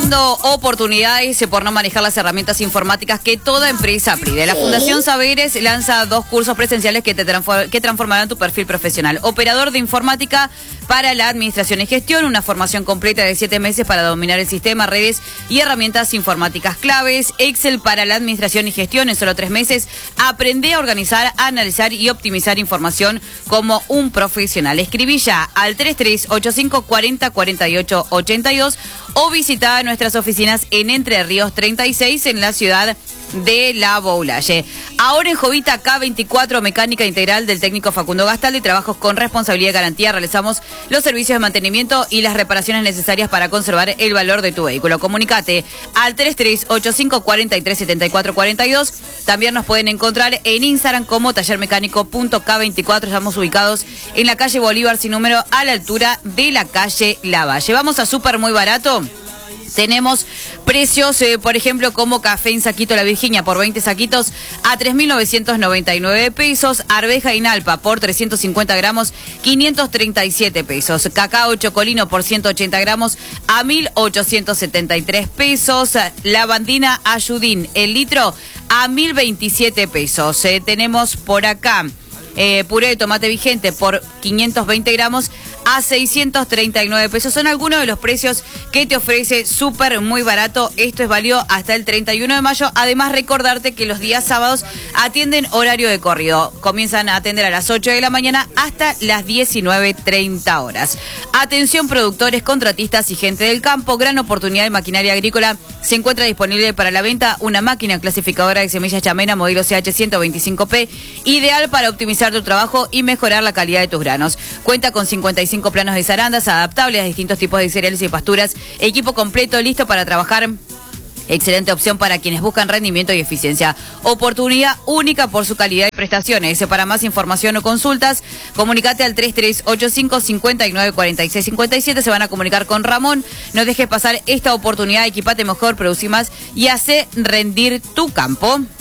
perdiendo oportunidades por no manejar las herramientas informáticas que toda empresa pide. La Fundación Saberes lanza 2 cursos presenciales que transformarán tu perfil profesional. Operador de informática para la administración y gestión, una formación completa de 7 meses para dominar el sistema, redes y herramientas informáticas claves. Excel para la administración y gestión en solo 3 meses. Aprende a organizar, analizar y optimizar información como un profesional. Escribí ya al 3385 40 48 82 o visita nuestras oficinas en Entre Ríos 36 en la ciudad de La Boulaye. Ahora en Jovita K24, mecánica integral del técnico Facundo Gastaldi, trabajos con responsabilidad y garantía. Realizamos los servicios de mantenimiento y las reparaciones necesarias para conservar el valor de tu vehículo. Comunicate al 3385 43 74 42. También nos pueden encontrar en Instagram como tallermecánico.k24. Estamos ubicados en la calle Bolívar sin número, a la altura de la calle Lavalle. Vamos a Súper Muy Barato. Tenemos precios, por ejemplo, como café en saquito La Virginia por 20 saquitos a 3.999 pesos. Arveja Inalpa por 350 gramos, 537 pesos. Cacao Chocolino por 180 gramos a 1.873 pesos. Lavandina Ayudín, el litro a 1.027 pesos. Tenemos por acá puré de tomate vigente por 520 gramos a 639 pesos. Son algunos de los precios que te ofrece Súper Muy Barato. Esto es válido hasta el 31 de mayo. Además, recordarte que los días sábados atienden horario de corrido. Comienzan a atender a las 8 de la mañana hasta las 19:30 horas. Atención productores, contratistas y gente del campo. Gran oportunidad de maquinaria agrícola. Se encuentra disponible para la venta una máquina clasificadora de semillas Chamena modelo CH125P, ideal para optimizar tu trabajo y mejorar la calidad de tus granos. Cuenta con 55 planos de zarandas adaptables a distintos tipos de cereales y pasturas. Equipo completo, listo para trabajar. Excelente opción para quienes buscan rendimiento y eficiencia. Oportunidad única por su calidad y prestaciones. Para más información o consultas, comunicate al 3385 59 46 57. Se van a comunicar con Ramón. No dejes pasar esta oportunidad. Equipate mejor, producí más y hace rendir tu campo.